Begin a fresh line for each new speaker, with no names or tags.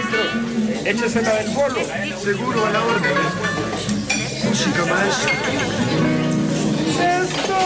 maestro. Échesela del bolo.
Seguro, a la orden. Música, maestro.
¡Esto!